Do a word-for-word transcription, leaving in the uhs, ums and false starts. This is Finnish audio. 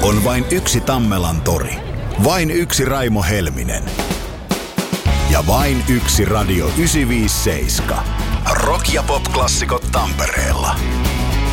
On vain yksi Tammelan tori. Vain yksi Raimo Helminen. Ja vain yksi Radio yhdeksänsataaviisikymmentäseitsemän. Rock- ja pop-klassikot Tampereella.